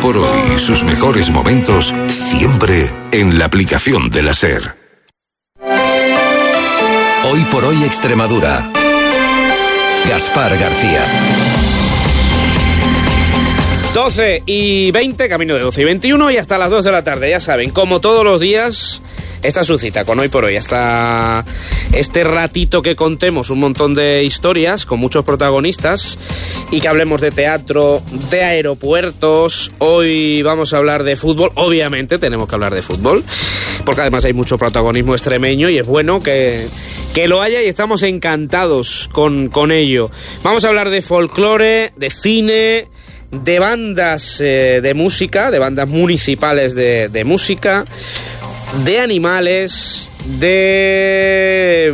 por hoy y sus mejores momentos siempre en la aplicación de la SER. Hoy por hoy Extremadura. Gaspar García. 12:20, camino de 12:21 y hasta las 2 de la tarde, ya saben, como todos los días, esta es su cita con Hoy por Hoy. Hasta este ratito que contemos un montón de historias con muchos protagonistas y que hablemos de teatro, de aeropuertos. Hoy vamos a hablar de fútbol, obviamente tenemos que hablar de fútbol, porque además hay mucho protagonismo extremeño y es bueno que lo haya y estamos encantados con ello. Vamos a hablar de folclore, de cine, de bandas de música, de bandas municipales de música, de animales, de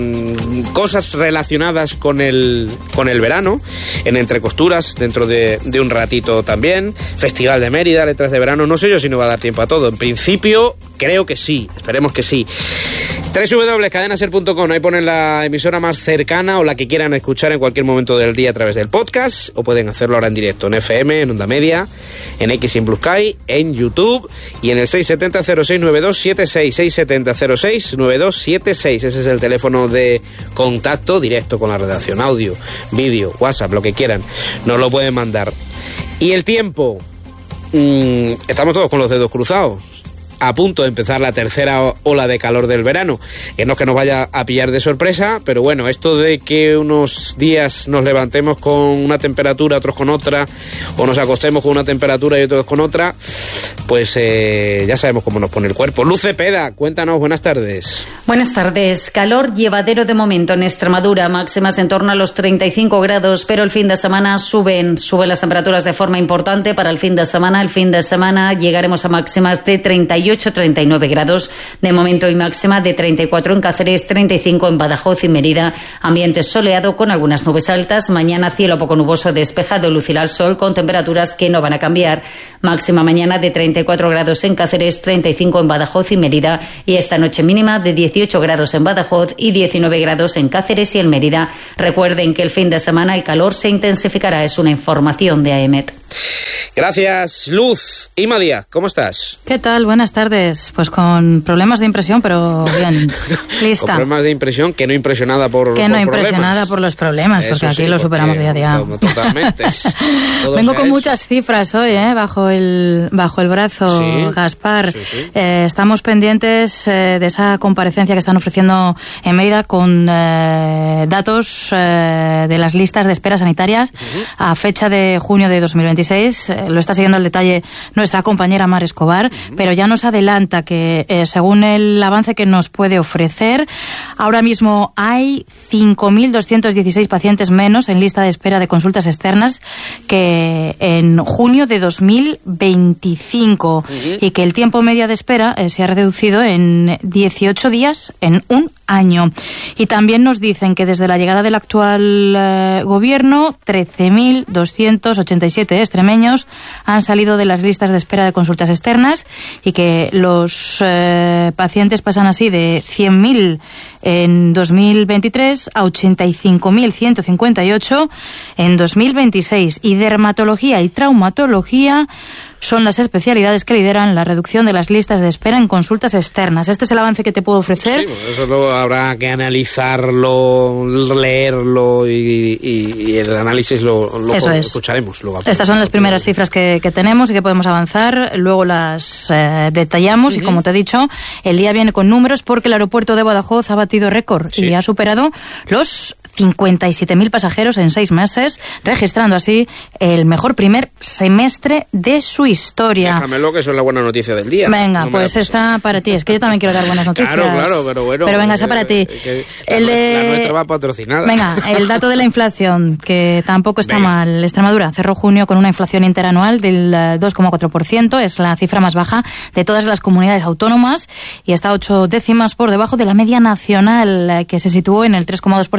cosas relacionadas con el verano, en Entre Costuras, dentro de un ratito también, Festival de Mérida, Letras de Verano, no sé yo si nos va a dar tiempo a todo, en principio creo que sí, esperemos que sí. www.cadenaser.com, ahí ponen la emisora más cercana o la que quieran escuchar en cualquier momento del día a través del podcast, o pueden hacerlo ahora en directo en FM, en Onda Media, en X y en Blue Sky, en YouTube y en el 670-069276, 670-069276. Ese es el teléfono de contacto directo con la redacción, audio, vídeo, WhatsApp, lo que quieran, nos lo pueden mandar. Y el tiempo, estamos todos con los dedos cruzados, a punto de empezar la tercera ola de calor del verano, que no es que nos vaya a pillar de sorpresa, pero bueno, esto de que unos días nos levantemos con una temperatura, otros con otra, o nos acostemos con una temperatura y otros con otra, pues ya sabemos cómo nos pone el cuerpo. Luz Cepeda, cuéntanos, buenas tardes. Buenas tardes. Calor llevadero de momento en Extremadura, máximas en torno a los 35 grados, pero el fin de semana suben las temperaturas de forma importante para el fin de semana. El fin de semana llegaremos a máximas de 38-39 grados de momento y máxima de 34 en Cáceres, 35 en Badajoz y Mérida. Ambiente soleado con algunas nubes altas. Mañana cielo poco nuboso, despejado, lucirá el sol con temperaturas que no van a cambiar. Máxima mañana de 34 grados en Cáceres, 35 en Badajoz y Mérida, y esta noche mínima de 18 grados en Badajoz y 19 grados en Cáceres y en Mérida. Recuerden que el fin de semana el calor se intensificará. Es una información de AEMET. Gracias, Luz. Ima Díaz, ¿cómo estás? ¿Qué tal? Buenas tardes. Pues con problemas de impresión, pero bien, lista. Con problemas de impresión, que no impresionada por los problemas. Que no impresionada por los problemas, porque aquí lo superamos día a día. Totalmente. Vengo con muchas cifras hoy, bajo el brazo, sí, Gaspar. Sí. Estamos pendientes de esa comparecencia que están ofreciendo en Mérida con datos de las listas de espera sanitarias a fecha de junio de 2026. Lo está siguiendo al detalle nuestra compañera Mar Escobar, pero ya nos adelanta que según el avance que nos puede ofrecer, ahora mismo hay 5.216 pacientes menos en lista de espera de consultas externas que en junio de 2025 y que el tiempo medio de espera se ha reducido en 18 días en un año. Y también nos dicen que desde la llegada del actual gobierno, 13.287 extremeños han salido de las listas de espera de consultas externas y que los pacientes pasan así de 100.000 en 2023 a 85.158 en 2026. Y dermatología y traumatología son las especialidades que lideran la reducción de las listas de espera en consultas externas. Este es el avance que te puedo ofrecer. Sí, eso luego habrá que analizarlo, leerlo y el análisis lo escucharemos luego. Estas son las primeras cifras que tenemos y que podemos avanzar. Luego las detallamos y, como te he dicho, el día viene con números porque el aeropuerto de Badajoz ha batido récord y ha superado los 57.000 pasajeros en 6 meses, registrando así el mejor primer semestre de su historia. Déjamelo, que eso es la buena noticia del día. Venga, no pues está para ti. Es que yo también quiero dar buenas noticias. Claro, pero bueno. Pero venga, está para ti. La nuestra va patrocinada. Venga, el dato de la inflación, que tampoco está mal. Extremadura cerró junio con una inflación interanual del 2,4%. Es la cifra más baja de todas las comunidades autónomas y está 8 décimas por debajo de la media nacional, que se situó en el 3,2%,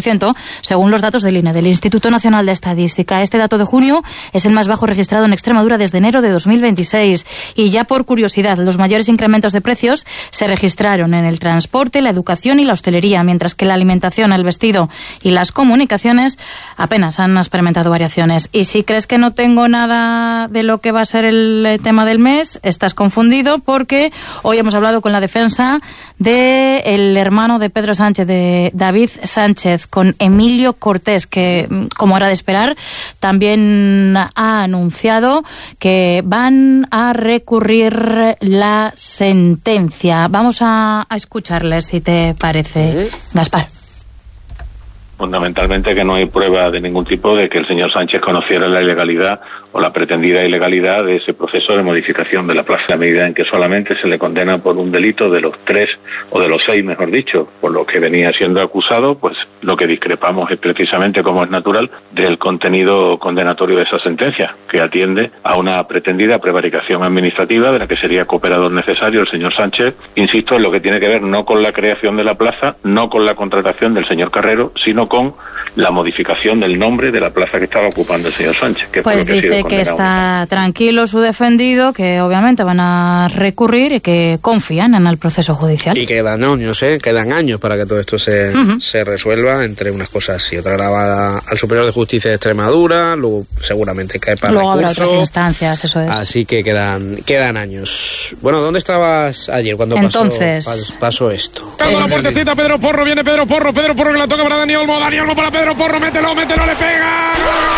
según los datos del INE, del Instituto Nacional de Estadística. Este dato de junio es el más bajo registrado en Extremadura desde enero de 2026. Y ya por curiosidad, los mayores incrementos de precios se registraron en el transporte, la educación y la hostelería, mientras que la alimentación, el vestido y las comunicaciones apenas han experimentado variaciones. Y si crees que no tengo nada de lo que va a ser el tema del mes, estás confundido, porque hoy hemos hablado con la defensa del hermano de Pedro Sánchez, de David Sánchez, con Emilio Cortés, que, como era de esperar, también ha anunciado que van a recurrir la sentencia. Vamos a escucharles, si te parece, Gaspar. Fundamentalmente que no hay prueba de ningún tipo de que el señor Sánchez conociera la ilegalidad o la pretendida ilegalidad de ese proceso de modificación de la plaza, a medida en que solamente se le condena por un delito de los 3 o de los 6, mejor dicho, por lo que venía siendo acusado. Pues lo que discrepamos es precisamente, como es natural, del contenido condenatorio de esa sentencia, que atiende a una pretendida prevaricación administrativa de la que sería cooperador necesario el señor Sánchez, insisto, en lo que tiene que ver no con la creación de la plaza, no con la contratación del señor Carrero, sino con la modificación del nombre de la plaza que estaba ocupando el señor Sánchez. Que pues dice que está tranquilo su defendido, que obviamente van a recurrir y que confían en el proceso judicial. Y quedan años para que todo esto se resuelva entre unas cosas y otras. Ahora va al Superior de Justicia de Extremadura, luego seguramente cae para luego recurso. Habrá otras instancias, eso es. Así que quedan años. Bueno, ¿dónde estabas ayer cuando pasó esto? La puertecita, Pedro Porro, viene Pedro Porro que la toca para Dani Olmo para Pedro Porro, mételo, le pega.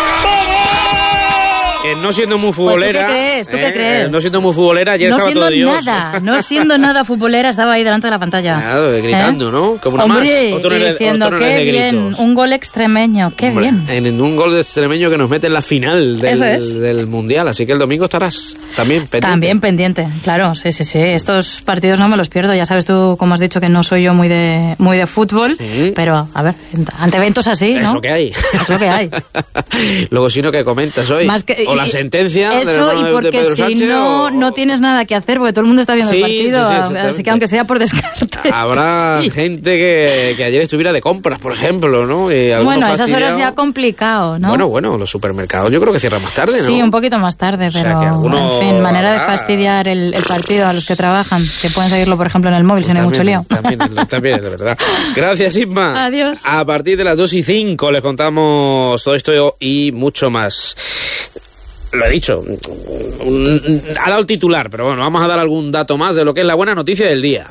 Que no siendo muy futbolera. Pues ¿Tú qué crees? No siendo muy futbolera, ayer no estaba todo Dios. No siendo nada futbolera, estaba ahí delante de la pantalla. Claro, gritando, ¿no? Como una Hombre, más. Otro diciendo, qué bien, un gol extremeño, qué bien. En un gol extremeño que nos mete en la final del Mundial, así que el domingo estarás también pendiente. También pendiente, claro, sí. Estos partidos no me los pierdo, ya sabes tú, como has dicho, que no soy yo muy de fútbol, pero, a ver, ante eventos así, ¿no? Es lo que hay. Es lo que hay. Luego, si no, ¿qué comentas hoy? O la sentencia eso, y porque de Pedro Sánchez, no tienes nada que hacer, porque todo el mundo está viendo el partido, así que aunque sea por descarte. Habrá gente que ayer estuviera de compras, por ejemplo, ¿no? Bueno, a esas horas ya complicado, ¿no? Bueno, los supermercados yo creo que cierran más tarde, ¿no? Sí, un poquito más tarde, pero en fin, manera de fastidiar el partido a los que trabajan, que pueden seguirlo, por ejemplo, en el móvil, si no hay mucho lío. También, de verdad. Gracias, Isma. Adiós. A partir de las 2:05 les contamos todo esto y mucho más. Lo he dicho, ha dado el titular, pero bueno, vamos a dar algún dato más de lo que es la buena noticia del día.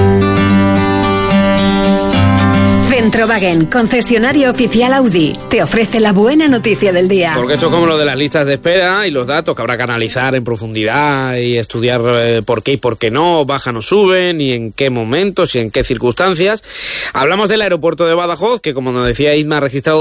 Centrowagen, concesionario oficial Audi, te ofrece la buena noticia del día. Porque esto es como lo de las listas de espera y los datos que habrá que analizar en profundidad y estudiar por qué y por qué no bajan o suben y en qué momentos y en qué circunstancias. Hablamos del aeropuerto de Badajoz, que como nos decía Isma, ha registrado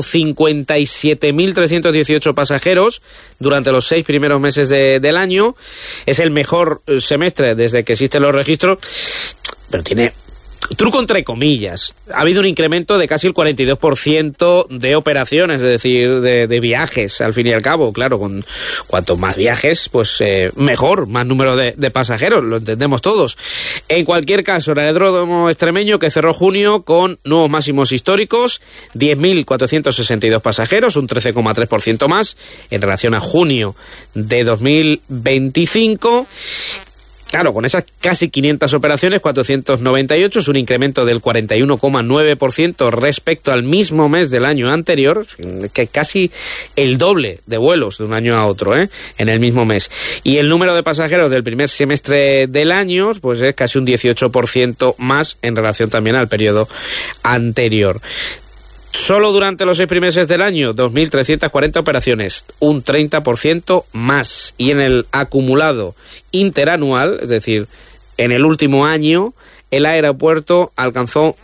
57.318 pasajeros durante los 6 primeros meses del año. Es el mejor semestre desde que existen los registros, pero tiene truco entre comillas. Ha habido un incremento de casi el 42% de operaciones, es decir, de viajes, al fin y al cabo. Claro, con cuanto más viajes, pues mejor, más número de pasajeros, lo entendemos todos. En cualquier caso, el aeródromo extremeño, que cerró junio con nuevos máximos históricos, 10.462 pasajeros, un 13,3% más en relación a junio de 2025. Claro, con esas casi 500 operaciones, 498 es un incremento del 41,9% respecto al mismo mes del año anterior, que casi el doble de vuelos de un año a otro, en el mismo mes. Y el número de pasajeros del primer semestre del año, pues es casi un 18% más en relación también al periodo anterior. Solo durante los 6 primeros meses del año, 2.340 operaciones, un 30% más. Y en el acumulado interanual, es decir, en el último año, el aeropuerto alcanzó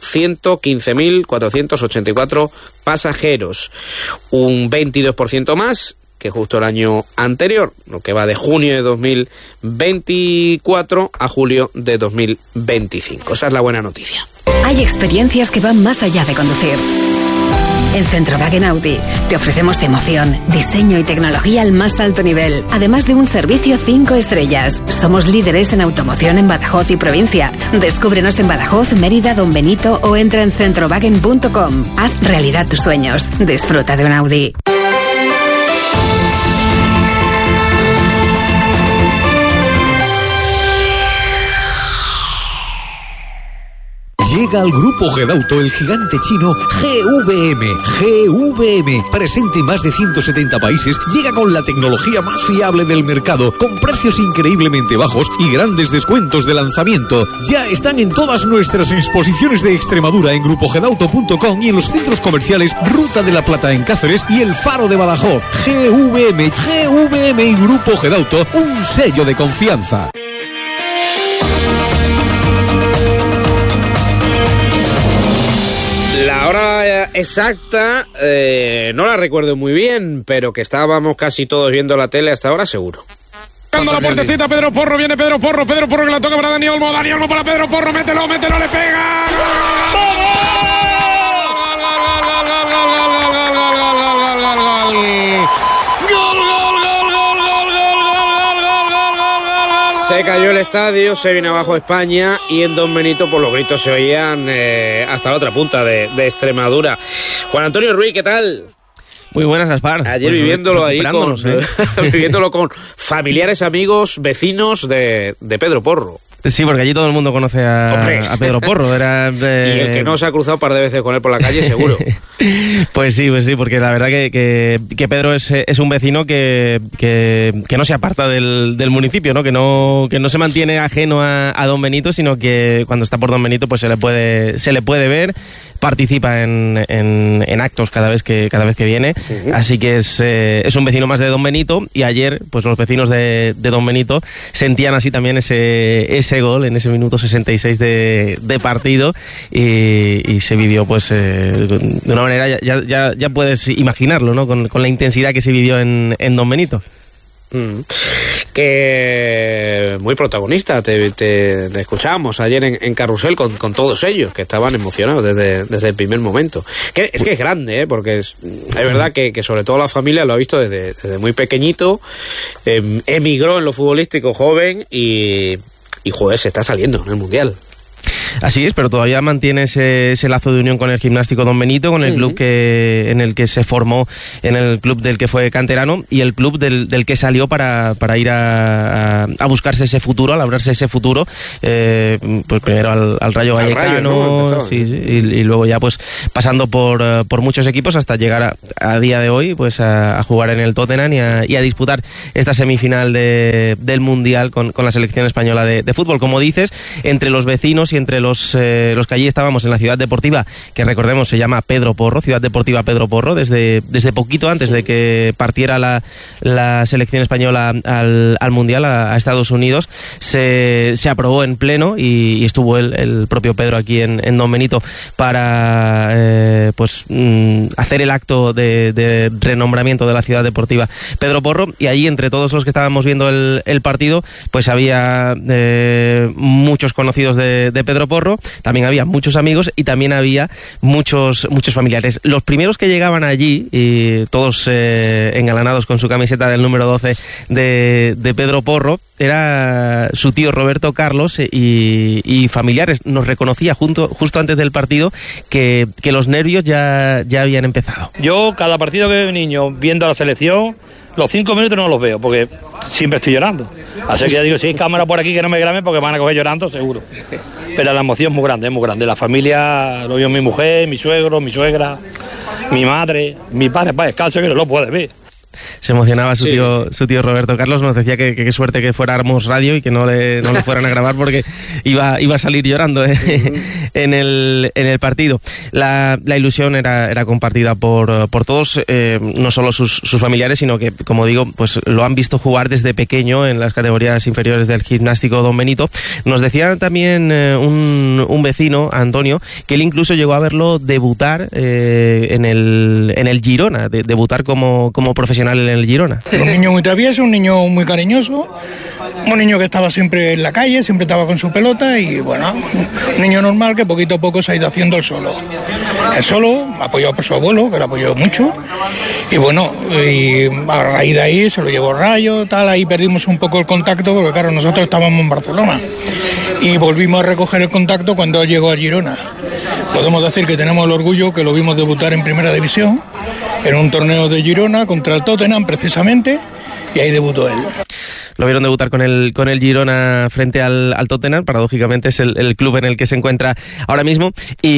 115.484 pasajeros, un 22% más que justo el año anterior, lo que va de junio de 2024 a julio de 2025. Esa es la buena noticia. Hay experiencias que van más allá de conducir. En Centrowagen Audi te ofrecemos emoción, diseño y tecnología al más alto nivel, además de un servicio 5 estrellas. Somos líderes en automoción en Badajoz y provincia. Descúbrenos en Badajoz, Mérida, Don Benito o entra en centrowagen.com. Haz realidad tus sueños. Disfruta de un Audi. Llega al Grupo Gedauto el gigante chino GVM. Presente en más de 170 países, llega con la tecnología más fiable del mercado, con precios increíblemente bajos y grandes descuentos de lanzamiento. Ya están en todas nuestras exposiciones de Extremadura en grupogedauto.com y en los centros comerciales Ruta de la Plata en Cáceres y El Faro de Badajoz. GVM y Grupo Gedauto, un sello de confianza. La hora exacta no la recuerdo muy bien, pero que estábamos casi todos viendo la tele hasta ahora, seguro. Buscando la puertecita, Pedro Porro, viene Pedro Porro que la toca para Dani Olmo para Pedro Porro, mételo, le pega. Se cayó el estadio, se viene abajo España y en Don Benito por los gritos se oían hasta la otra punta de Extremadura. Juan Antonio Ruiz, ¿qué tal? Muy buenas, Gaspar. Ayer pues viviéndolo ahí viviéndolo con familiares, amigos, vecinos de Pedro Porro. Sí, porque allí todo el mundo conoce a Pedro Porro. Y el que no se ha cruzado un par de veces con él por la calle, seguro. Pues sí, porque la verdad que Pedro es un vecino que no se aparta del municipio, ¿no? Que no se mantiene ajeno a Don Benito, sino que cuando está por Don Benito pues se le puede ver. Participa en actos cada vez que viene, así que es un vecino más de Don Benito. Y ayer pues los vecinos de Don Benito sentían así también ese gol en ese minuto 66 de partido y se vivió pues de una manera, ya puedes imaginarlo, ¿no? Con la intensidad que se vivió en Don Benito. Que muy protagonista, te escuchábamos ayer en Carrusel con todos ellos, que estaban emocionados desde el primer momento. Es que es grande, porque es verdad que sobre todo la familia lo ha visto desde muy pequeñito, emigró en lo futbolístico joven y joder, se está saliendo en el Mundial. Así es, pero todavía mantiene ese lazo de unión con el Gimnástico Don Benito, con el club en el que se formó, en el club del que fue canterano y el club del que salió para ir a buscarse ese futuro, a labrarse ese futuro, pues primero al Rayo Vallecano, ¿no? Sí, y luego ya pues pasando por muchos equipos hasta llegar a día de hoy pues a jugar en el Tottenham y a disputar esta semifinal del Mundial con la selección española de fútbol. Como dices, entre los vecinos y entre los que allí estábamos en la ciudad deportiva, que recordemos se llama Pedro Porro, Ciudad Deportiva Pedro Porro, desde poquito antes de que partiera la selección española al Mundial, a Estados Unidos, se aprobó en pleno y estuvo el propio Pedro aquí en Don Benito para hacer el acto de renombramiento de la ciudad deportiva Pedro Porro. Y allí, entre todos los que estábamos viendo el partido, pues había muchos conocidos de Pedro Porro, también había muchos amigos y también había muchos familiares. Los primeros que llegaban allí, y todos engalanados con su camiseta del número 12 de Pedro Porro, era su tío Roberto Carlos y familiares. Nos reconocía justo antes del partido que los nervios ya habían empezado. Yo, cada partido que veo niño viendo a la selección, los 5 minutos no los veo porque siempre estoy llorando. Así que ya digo, si hay cámara por aquí que no me graben porque van a coger llorando seguro. Pero la emoción es muy grande, es muy grande. La familia, lo vio mi mujer, mi suegro, mi suegra, mi madre, mi padre, para descanso, que no lo puede ver. Se emocionaba su tío Roberto Carlos, nos decía que qué suerte que fuéramos radio y que no le fueran a grabar porque iba a salir llorando en el partido. La ilusión era compartida por todos, no solo sus familiares, sino que, como digo, pues lo han visto jugar desde pequeño en las categorías inferiores del Gimnástico Don Benito. Nos decía también un vecino, Antonio, que él incluso llegó a verlo debutar en el Girona, debutar como profesional profesional en el Girona. Un niño muy travieso, un niño muy cariñoso, un niño que estaba siempre en la calle, siempre estaba con su pelota y bueno, un niño normal que poquito a poco se ha ido haciendo el solo. El solo, apoyado por su abuelo, que lo apoyó mucho, y bueno, y a raíz de ahí se lo llevó Rayo, tal, ahí perdimos un poco el contacto, porque claro, nosotros estábamos en Barcelona, y volvimos a recoger el contacto cuando llegó a Girona. Podemos decir que tenemos el orgullo que lo vimos debutar en Primera División, en un torneo de Girona contra el Tottenham precisamente, y ahí debutó él. Lo vieron debutar con el Girona frente al Tottenham, paradójicamente es el club en el que se encuentra ahora mismo,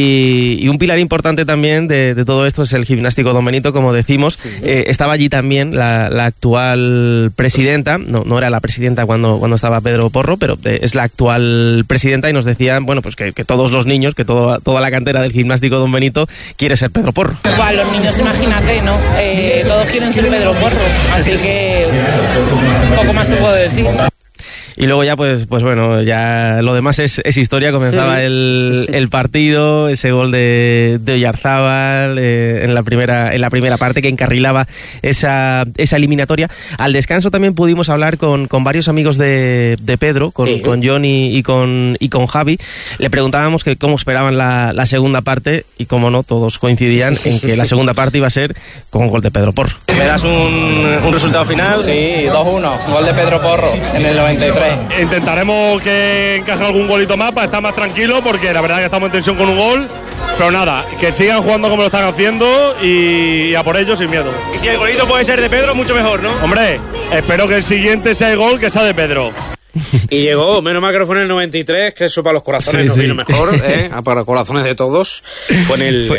y un pilar importante también de todo esto es el Gimnástico Don Benito, como decimos. Estaba allí también la actual presidenta, no era la presidenta cuando estaba Pedro Porro, pero es la actual presidenta, y nos decían, bueno, pues que todos los niños, que toda la cantera del Gimnástico Don Benito quiere ser Pedro Porro. Igual, los niños, imagínate, ¿no? Todos quieren ser Pedro Porro, así que poco más te puedo decir. Y luego ya, pues bueno, ya lo demás es historia. Comenzaba el partido, ese gol de Oyarzábal en la primera parte que encarrilaba esa eliminatoria. Al descanso también pudimos hablar con varios amigos de Pedro, con John y con Javi. Le preguntábamos que cómo esperaban la segunda parte, y como no, todos coincidían en que la segunda parte iba a ser con un gol de Pedro Porro. ¿Me das un resultado final? Sí, 2-1, gol de Pedro Porro en el 93. Intentaremos que encaje algún golito más para estar más tranquilo, porque la verdad que estamos en tensión con un gol, pero nada, que sigan jugando como lo están haciendo y a por ello sin miedo. Y si el golito puede ser de Pedro, mucho mejor, ¿no? Hombre, espero que el siguiente sea el gol que sea de Pedro. Y llegó, menos mal que no fue en el 93, que eso para los corazones nos vino mejor, para los corazones de todos. Fue en el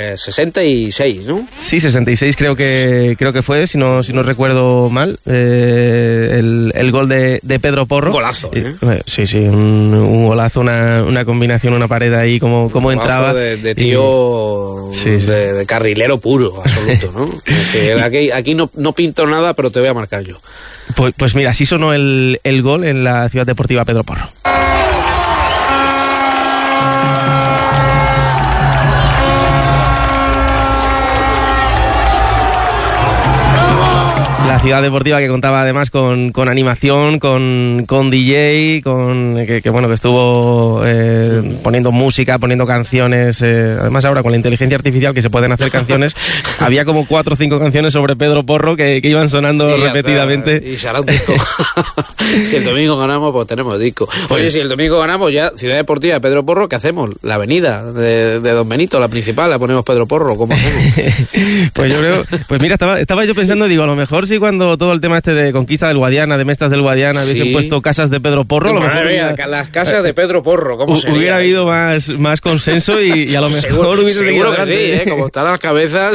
66, ¿no? Sí, 66 creo que fue, si no recuerdo mal, el gol de Pedro Porro. Un golazo, Sí, un golazo, una combinación, una pared ahí, como entraba. De tío, de carrilero puro, absoluto, ¿no? Es decir, aquí no pinto nada, pero te voy a marcar yo. Pues mira, así sonó el gol en la Ciudad Deportiva Pedro Porro. La Ciudad Deportiva, que contaba además con animación, con DJ, que estuvo poniendo música, poniendo canciones. Además ahora con la inteligencia artificial que se pueden hacer canciones, había como 4 o 5 canciones sobre Pedro Porro que iban sonando repetidamente. Y se hará un disco. Si el domingo ganamos, pues tenemos disco. Oye, si el domingo ganamos ya, Ciudad Deportiva de Pedro Porro, ¿qué hacemos? La avenida de Don Benito, la principal, la ponemos Pedro Porro, ¿cómo hacemos? Pues yo creo, pues mira, estaba yo pensando, digo, a lo mejor sí, cuando todo el tema de conquista del Guadiana, de Mestas del Guadiana, hubiesen puesto casas de Pedro Porro, a lo mejor las casas de Pedro Porro, ¿cómo sería? Hubiera habido más consenso y a lo mejor hubiese seguro que sí, como están las cabezas.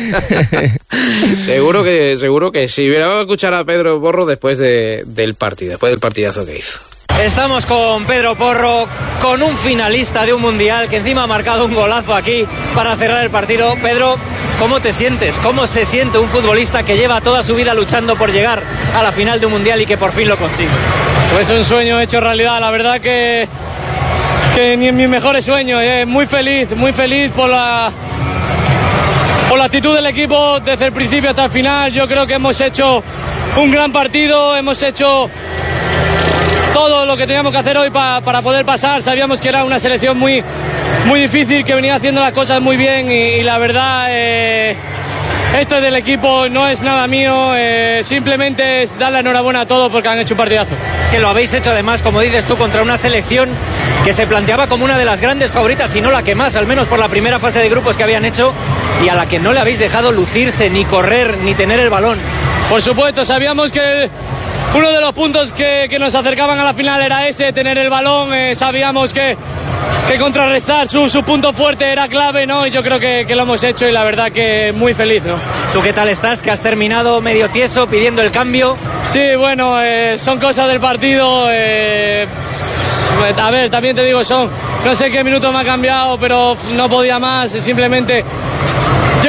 seguro que sí. Vamos a escuchar a Pedro Porro después del partidazo que hizo. Estamos con Pedro Porro, con un finalista de un mundial que encima ha marcado un golazo aquí para cerrar el partido. Pedro, ¿cómo te sientes? ¿Cómo se siente un futbolista que lleva toda su vida luchando por llegar a la final de un mundial y que por fin lo consigue? Pues un sueño hecho realidad, la verdad que ni en mis mejores sueños. Muy feliz por la actitud del equipo desde el principio hasta el final. Yo creo que hemos hecho un gran partido, hemos hecho todo lo que teníamos que hacer hoy para poder pasar. Sabíamos que era una selección muy, muy difícil, que venía haciendo las cosas muy bien y la verdad esto es del equipo, no es nada mío, simplemente es dar la enhorabuena a todos porque han hecho un partidazo. Que lo habéis hecho además, como dices tú, contra una selección que se planteaba como una de las grandes favoritas, y no la que más, al menos por la primera fase de grupos que habían hecho, y a la que no le habéis dejado lucirse, ni correr, ni tener el balón. Por supuesto, sabíamos que uno de los puntos que nos acercaban a la final era ese, tener el balón. Sabíamos que contrarrestar su punto fuerte era clave, ¿no? Y yo creo que lo hemos hecho y la verdad que muy feliz, ¿no? ¿Tú qué tal estás? Que has terminado medio tieso pidiendo el cambio. Sí, bueno, son cosas del partido. A ver, también te digo, no sé qué minuto me ha cambiado, pero no podía más. Simplemente yo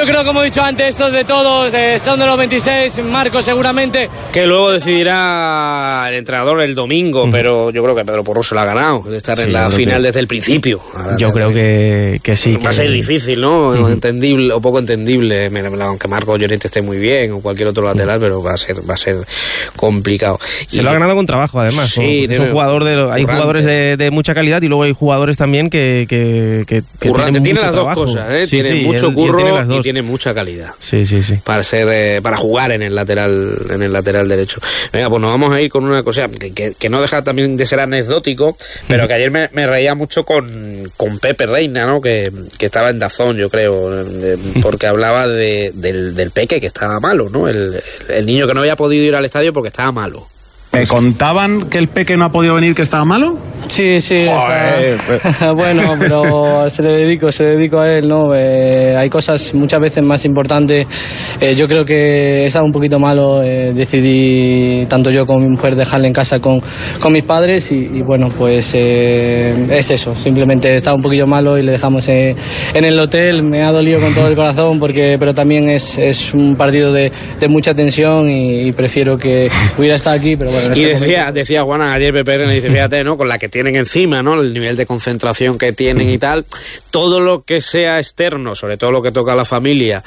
yo creo, como he dicho antes, estos de todos, son de los 26, Marco seguramente. Que luego decidirá el entrenador el domingo, pero yo creo que Pedro Porro se lo ha ganado, de estar en la final desde el principio. Yo creo que sí. Va a ser difícil, ¿no? Entendible o poco entendible, aunque Marco Llorente esté muy bien o cualquier otro lateral, pero va a ser complicado. Se lo ha ganado con trabajo, además. Sí, es un jugador hay jugadores de mucha calidad y luego hay jugadores también que tiene las dos cosas, ¿eh? Sí, tiene mucho curro y tiene mucha calidad. Sí. Para jugar en el lateral derecho. Venga, pues nos vamos a ir con una cosa que no deja también de ser anecdótico, pero que ayer me reía mucho con Pepe Reina, ¿no? Que estaba en DAZN, yo creo, porque hablaba del Peque, que estaba malo, ¿no? El niño que no había podido ir al estadio porque estaba malo. ¿Me contaban que el Peque no ha podido venir, que estaba malo? Sí. Bueno, pero se le dedico a él, ¿no? Hay cosas muchas veces más importantes. Yo creo que estaba un poquito malo. Decidí, tanto yo como mi mujer, dejarle en casa con mis padres y bueno, pues es eso. Simplemente estaba un poquillo malo y le dejamos en el hotel. Me ha dolido con todo el corazón, pero también es un partido de mucha tensión y prefiero que hubiera estado aquí, pero bueno. Y decía Juana ayer, Pepe Reina, dice, fíjate, ¿no? Con la que tienen encima, ¿no? El nivel de concentración que tienen y tal, todo lo que sea externo, sobre todo lo que toca a la familia,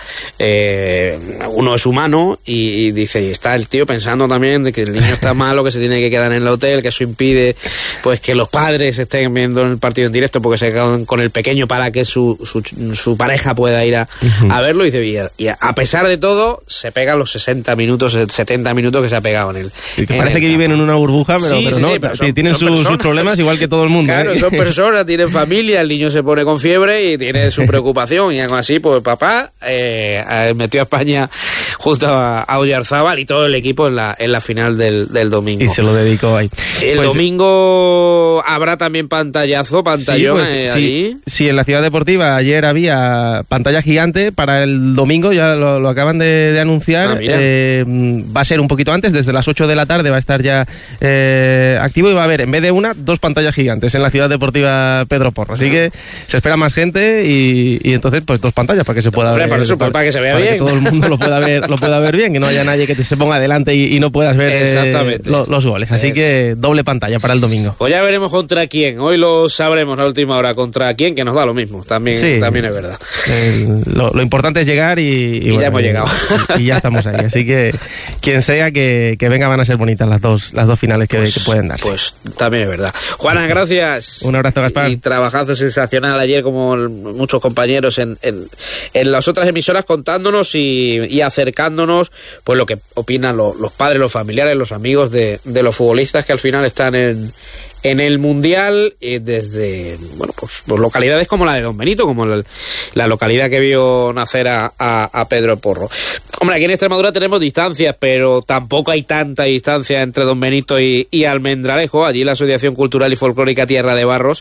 uno es humano y dice, y está el tío pensando también de que el niño está malo, que se tiene que quedar en el hotel, que eso impide pues que los padres estén viendo el partido en directo porque se quedan con el pequeño para que su pareja pueda ir a verlo, y dice, y a pesar de todo se pegan los 60 minutos, 70 minutos que se ha pegado en él. Parece que viven en una burbuja, pero tienen sus problemas igual que todo el mundo. Claro, son personas, tienen familia, el niño se pone con fiebre y tiene su preocupación, y algo así, pues papá metió a España justo a Oyarzábal y todo el equipo en la final del domingo. Y se lo dedicó ahí. El domingo habrá también pantallón allí. Sí, en la Ciudad Deportiva ayer había pantalla gigante para el domingo, ya lo acaban de anunciar. Va a ser un poquito antes, desde las 8 de la tarde va a estar ya activo, y va a haber, en vez de dos pantallas gigantes en la Ciudad Deportiva Pedro Porro. Así que se espera más gente y entonces pues 2 pantallas para que se pueda ver. Para que se vea bien. Que todo el mundo lo pueda ver bien, que no haya nadie que se ponga adelante y no puedas ver los goles. Así que doble pantalla para el domingo. Pues ya veremos contra quién. Hoy lo sabremos a última hora contra quién, que nos da lo mismo. También es verdad. Lo importante es llegar y bueno, ya hemos llegado. Y ya estamos ahí. Así que quien sea que venga, van a ser bonitas las dos finales que pueden darse. Pues también es verdad. Juana, gracias. Un abrazo, Gaspar. Y trabajazo sensacional ayer, como muchos compañeros en las otras emisoras, contándonos y acercándonos pues lo que opinan los padres, los familiares, los amigos de los futbolistas que al final están en el Mundial, desde pues localidades como la de Don Benito, como la localidad que vio nacer a Pedro Porro. Hombre, aquí en Extremadura tenemos distancias, pero tampoco hay tanta distancia entre Don Benito y Almendralejo. Allí la Asociación Cultural y Folclórica Tierra de Barros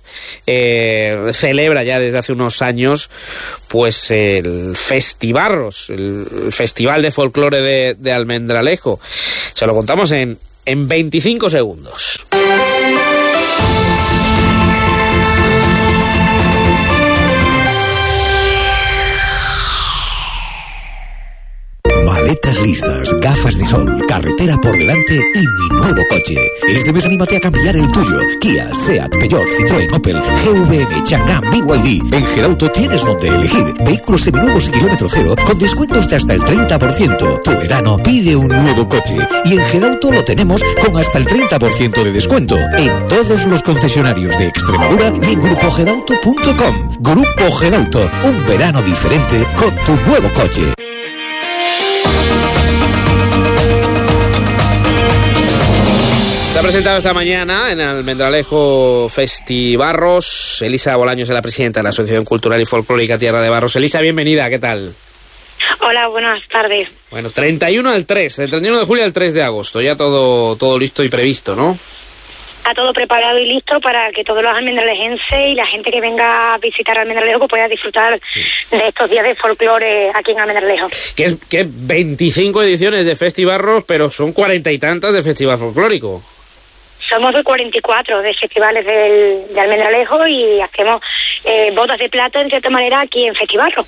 celebra ya desde hace unos años pues el Festibarros, el Festival de Folclore de Almendralejo. Se lo contamos en 25 segundos. Maletas listas, gafas de sol, carretera por delante y mi nuevo coche. Este mes anímate a cambiar el tuyo. Kia, Seat, Peugeot, Citroën, Opel, GVM, Chang'an, BYD. En Gerauto tienes donde elegir. Vehículos seminuevos y kilómetro cero con descuentos de hasta el 30%. Tu verano pide un nuevo coche. Y en Gerauto lo tenemos con hasta el 30% de descuento en todos los concesionarios de Extremadura y en grupogerauto.com. Grupo Gerauto, un verano diferente con tu nuevo coche. Se ha presentado esta mañana en Almendralejo Festibarros. Elisa Bolaños es la presidenta de la Asociación Cultural y Folclórica Tierra de Barros. Elisa, bienvenida, ¿qué tal? Hola, buenas tardes. Bueno, 31 al 3, del 31 de julio al 3 de agosto, ya todo listo y previsto, ¿no? Está todo preparado y listo para que todos los almendralejenses y la gente que venga a visitar Almendralejo pues pueda disfrutar de estos días de folclore aquí en Almendralejo. Que 25 ediciones de Festibarros, pero son 40 y tantas de Festival Folclórico. Somos de 44 de festivales de Almendralejo y hacemos bodas de plata, en cierta manera, aquí en Festibarros.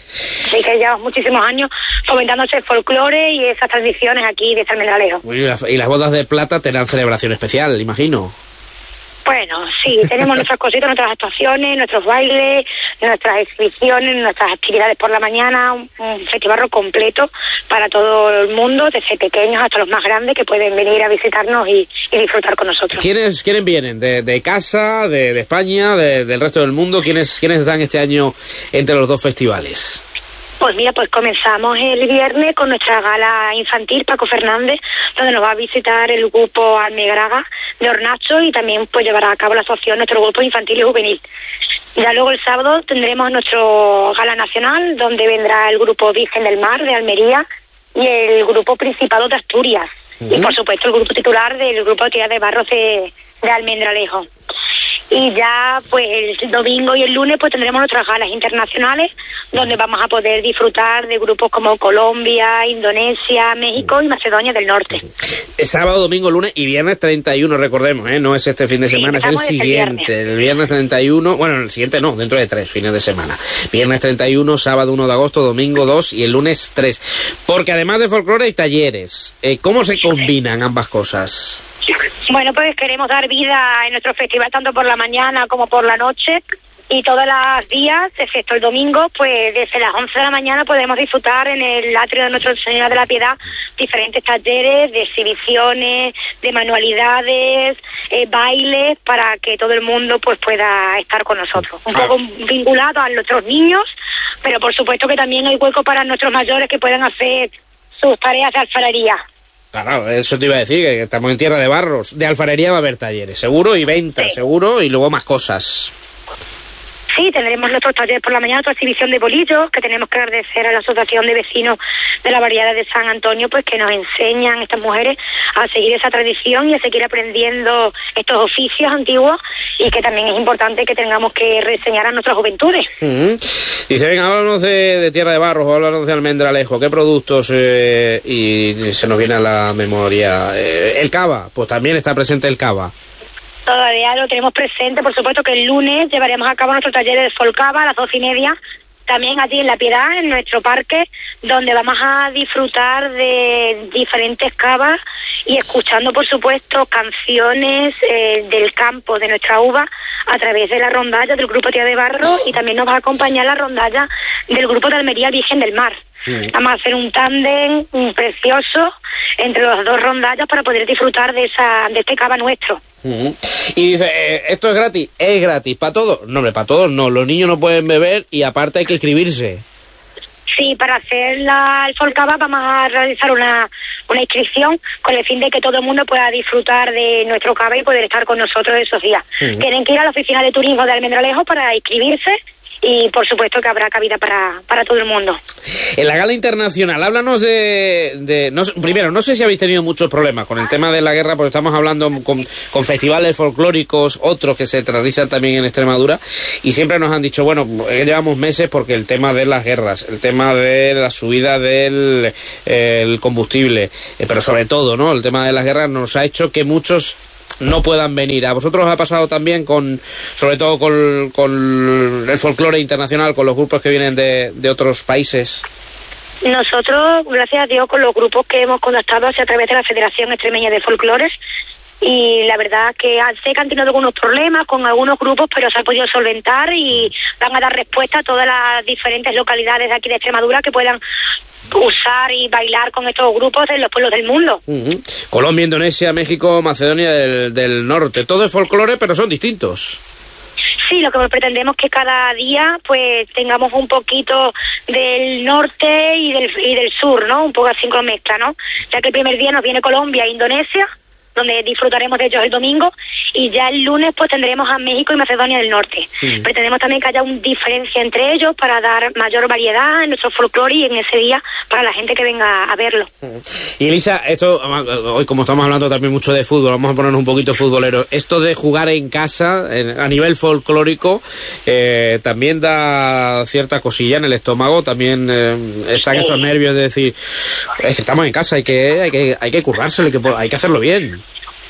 Así que llevamos muchísimos años fomentando ese folclore y esas tradiciones aquí de Almendralejo. Y las bodas de plata tendrán celebración especial, imagino. Bueno, sí, tenemos nuestras cositas, nuestras actuaciones, nuestros bailes, nuestras exhibiciones, nuestras actividades por la mañana, un festival completo para todo el mundo, desde pequeños hasta los más grandes que pueden venir a visitarnos y disfrutar con nosotros. ¿Quiénes vienen? ¿De casa, de España, del resto del mundo? ¿Quiénes están este año entre los dos festivales? Pues mira, pues comenzamos el viernes con nuestra gala infantil, Paco Fernández, donde nos va a visitar el grupo Almegraga de Hornacho y también pues llevará a cabo la asociación nuestro grupo infantil y juvenil. Ya luego el sábado tendremos nuestro gala nacional, donde vendrá el grupo Virgen del Mar de Almería y el grupo Principado de Asturias. Y por supuesto el grupo titular del grupo de Tía de Barros de Almendralejo. Y ya pues el domingo y el lunes pues tendremos nuestras galas internacionales, donde vamos a poder disfrutar de grupos como Colombia, Indonesia, México y Macedonia del Norte. Sábado, domingo, lunes y viernes 31, recordemos, no es este fin de semana, es el siguiente. El viernes 31, bueno, el siguiente no, dentro de 3 fines de semana. Viernes 31, sábado 1 de agosto, domingo 2 y el lunes 3. Porque además de folclore hay talleres. ¿Cómo se combinan ambas cosas? Bueno, pues queremos dar vida en nuestro festival tanto por la mañana como por la noche y todos los días, excepto el domingo, pues desde las 11 de la mañana podemos disfrutar en el atrio de Nuestra Señora de la Piedad diferentes talleres de exhibiciones, de manualidades, bailes, para que todo el mundo pues pueda estar con nosotros. Un poco vinculado a nuestros niños, pero por supuesto que también hay hueco para nuestros mayores que puedan hacer sus tareas de alfarería. Claro, eso te iba a decir, que estamos en tierra de barros. De alfarería va a haber talleres, seguro, y ventas, seguro, y luego más cosas. Sí, tendremos nuestros talleres por la mañana, otra exhibición de bolillos, que tenemos que agradecer a la Asociación de Vecinos de la Barriada de San Antonio, pues que nos enseñan estas mujeres a seguir esa tradición y a seguir aprendiendo estos oficios antiguos, y que también es importante que tengamos que reseñar a nuestras juventudes. Dice, venga, háblanos de Tierra de Barros, háblanos de Almendralejo, ¿qué productos? Y se nos viene a la memoria. El cava, pues también está presente el cava. Todavía lo tenemos presente, por supuesto que el lunes llevaremos a cabo nuestro taller de Folcava a las 12:30, también allí en La Piedad, en nuestro parque, donde vamos a disfrutar de diferentes cavas y escuchando, por supuesto, canciones del campo, de nuestra uva, a través de la rondalla del grupo Tía de Barro, y también nos va a acompañar la rondalla del grupo de Almería Virgen del Mar. Vamos a hacer un tándem precioso entre las dos rondallas para poder disfrutar de este cava nuestro. Y dice, ¿esto es gratis? ¿Es gratis? ¿Para todos? No, para todos no, los niños no pueden beber y aparte hay que inscribirse. Sí, para hacer el Folcava vamos a realizar una inscripción con el fin de que todo el mundo pueda disfrutar de nuestro cava y poder estar con nosotros esos días. Tienen que ir a la oficina de turismo de Almendralejo para inscribirse, y por supuesto que habrá cabida para todo el mundo. En la gala internacional, háblanos primero, no sé si habéis tenido muchos problemas con el tema de la guerra, porque estamos hablando con festivales folclóricos, otros que se realizan también en Extremadura, y siempre nos han dicho, bueno, llevamos meses porque el tema de las guerras, el tema de la subida del el combustible, pero sobre todo, ¿no?, el tema de las guerras nos ha hecho que muchos no puedan venir. ¿A vosotros os ha pasado también sobre todo con el folclore internacional, con los grupos que vienen de otros países? Nosotros, gracias a Dios, con los grupos que hemos contactado a través de la Federación Extremeña de Folclores, y la verdad que sé que han tenido algunos problemas con algunos grupos, pero se ha podido solventar y van a dar respuesta a todas las diferentes localidades de aquí de Extremadura que puedan usar y bailar con estos grupos de los pueblos del mundo. Colombia, Indonesia, México, Macedonia del Norte, todo es folclore, pero son distintos. Sí, lo que pretendemos es que cada día pues tengamos un poquito del norte y del sur, ¿no? Un poco así con mezcla, ¿no? Ya que el primer día nos viene Colombia e Indonesia, donde disfrutaremos de ellos el domingo, y ya el lunes pues tendremos a México y Macedonia del Norte. Pretendemos también que haya una diferencia entre ellos para dar mayor variedad en nuestro folclore y en ese día para la gente que venga a verlo. Y Elisa, esto, hoy como estamos hablando también mucho de fútbol, vamos a ponernos un poquito futboleros, esto de jugar en casa a nivel folclórico también da cierta cosilla en el estómago, también están esos nervios de decir, es que estamos en casa, hay que currárselo, hay que hacerlo bien.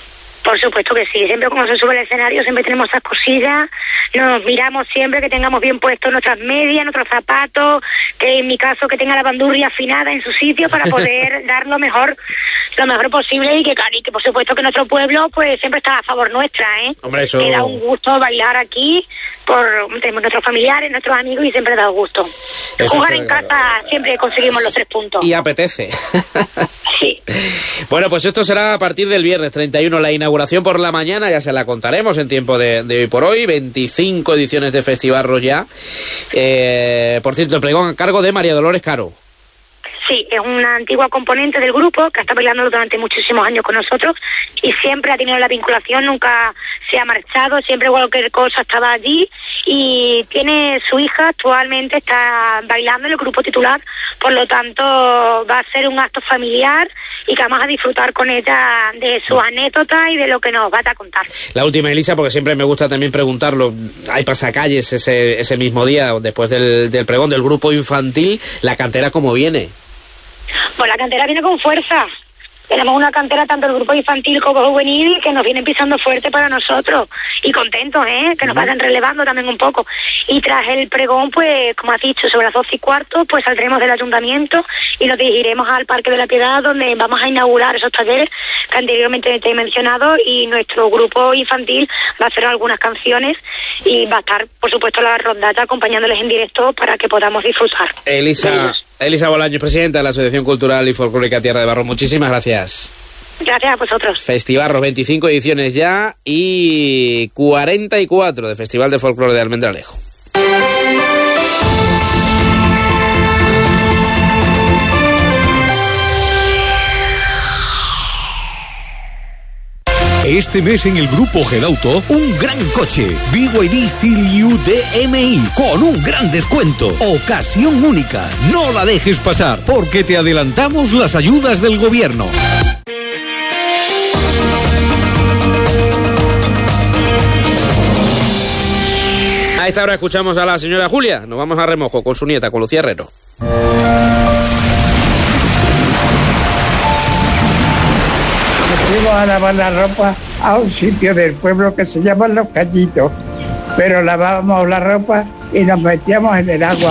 Por supuesto que sí, siempre cuando se sube al escenario siempre tenemos esas cosillas, nos miramos siempre que tengamos bien puestos nuestras medias, nuestros zapatos, que en mi caso que tenga la bandurria afinada en su sitio para poder dar lo mejor posible y que por supuesto que nuestro pueblo pues siempre está a favor nuestra, Hombre, eso... Que da un gusto bailar aquí, tenemos nuestros familiares, nuestros amigos y siempre da gusto. Eso jugar en casa siempre conseguimos los 3 puntos. Y apetece. Sí. Bueno, pues esto será a partir del viernes 31, la inauguración por la mañana, ya se la contaremos en tiempo de hoy por hoy, 25 ediciones de Festivarros ya. Por cierto, el pregón a cargo de María Dolores Caro. Sí, es una antigua componente del grupo que ha estado bailando durante muchísimos años con nosotros y siempre ha tenido la vinculación, nunca se ha marchado, siempre cualquier cosa estaba allí y tiene su hija, actualmente está bailando en el grupo titular, por lo tanto va a ser un acto familiar y que vamos a disfrutar con ella de sus anécdotas y de lo que nos va a contar. La última, Elisa, porque siempre me gusta también preguntarlo, hay pasacalles ese mismo día, después del pregón del grupo infantil, ¿la cantera cómo viene? Pues la cantera viene con fuerza. Tenemos una cantera tanto del grupo infantil como juvenil que nos vienen pisando fuerte para nosotros y contentos, que nos vayan relevando también un poco. Y tras el pregón, pues como has dicho, sobre las 12:15, pues saldremos del ayuntamiento y nos dirigiremos al Parque de la Piedad, donde vamos a inaugurar esos talleres que anteriormente te he mencionado, y nuestro grupo infantil va a hacer algunas canciones y va a estar, por supuesto, la rondalla acompañándoles en directo para que podamos disfrutar. Elisa Bolaños, presidenta de la Asociación Cultural y Folclórica Tierra de Barro, muchísimas gracias. Gracias a vosotros. Festivarros, 25 ediciones ya y 44 de Festival de Folclore de Almendralejo. Este mes en el grupo Gedauto, un gran coche, BYD Seal-U DMI, con un gran descuento. Ocasión única, no la dejes pasar, porque te adelantamos las ayudas del gobierno. A esta hora escuchamos a la señora Julia. Nos vamos a remojo con su nieta, con Lucía Herrero. Fuimos a lavar la ropa a un sitio del pueblo que se llama Los Cañitos, pero lavábamos la ropa y nos metíamos en el agua.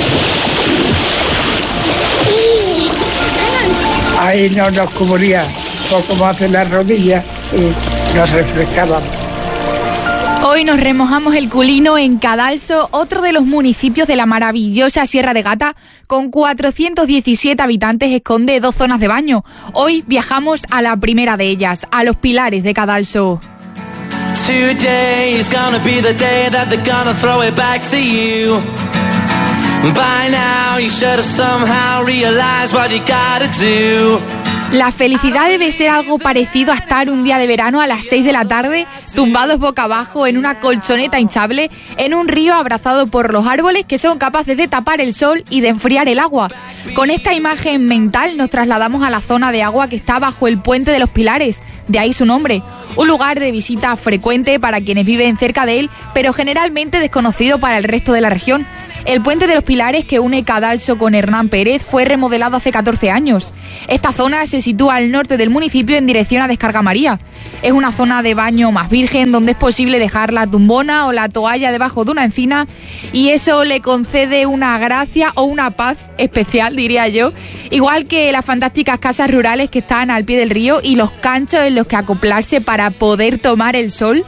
Ahí no nos cubría poco más de las rodillas y nos refrescábamos. Hoy nos remojamos el culino en Cadalso, otro de los municipios de la maravillosa Sierra de Gata, con 417 habitantes, esconde 2 zonas de baño. Hoy viajamos a la primera de ellas, a Los Pilares de Cadalso. Today is gonna be the day that they're gonna throw it back to you. By now you should have somehow realized what you gotta do. La felicidad debe ser algo parecido a estar un día de verano a las 6 de la tarde, tumbados boca abajo en una colchoneta hinchable, en un río abrazado por los árboles que son capaces de tapar el sol y de enfriar el agua. Con esta imagen mental nos trasladamos a la zona de agua que está bajo el puente de los Pilares, de ahí su nombre. Un lugar de visita frecuente para quienes viven cerca de él, pero generalmente desconocido para el resto de la región. El puente de los Pilares, que une Cadalso con Hernán Pérez, fue remodelado hace 14 años. Esta zona se sitúa al norte del municipio en dirección a Descarga María. Es una zona de baño más virgen donde es posible dejar la tumbona o la toalla debajo de una encina, y eso le concede una gracia o una paz especial, diría yo, igual que las fantásticas casas rurales que están al pie del río y los canchos en los que acoplarse para poder tomar el sol.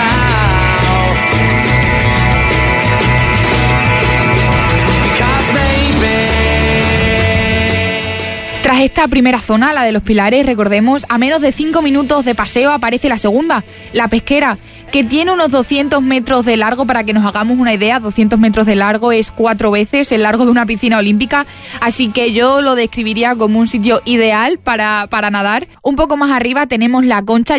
Tras esta primera zona, la de los Pilares, recordemos, a menos de 5 minutos de paseo aparece la segunda, la Pesquera, que tiene unos 200 metros de largo. Para que nos hagamos una idea, 200 metros de largo es 4 veces el largo de una piscina olímpica, así que yo lo describiría como un sitio ideal para nadar. Un poco más arriba tenemos la Concha,